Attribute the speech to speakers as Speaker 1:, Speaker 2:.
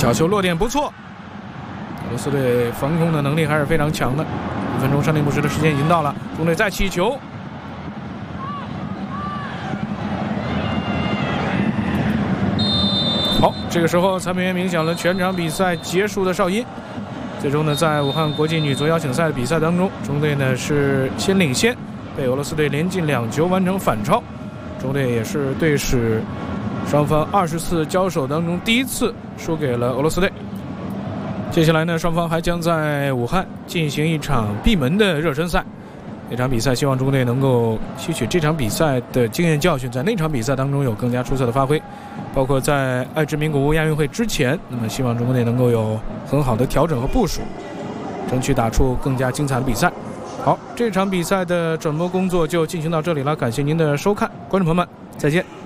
Speaker 1: 角球落点不错，俄罗斯队防空的能力还是非常强的。1分钟伤停补时的时间已经到了，中队再起球。好，这个时候裁判员鸣响了全场比赛结束的哨音。最终呢，在武汉国际女足邀请赛的比赛当中，中队呢是先领先，被俄罗斯队连进2球完成反超。中队也是队史双方20次交手当中第一次输给了俄罗斯队。接下来呢，双方还将在武汉进行一场闭门的热身赛。那场比赛希望中国队能够吸取这场比赛的经验教训，在那场比赛当中有更加出色的发挥，包括在爱知名古屋亚运会之前，那么希望中国队能够有很好的调整和部署，争取打出更加精彩的比赛。好，这场比赛的转播工作就进行到这里了，感谢您的收看，观众朋友们，再见。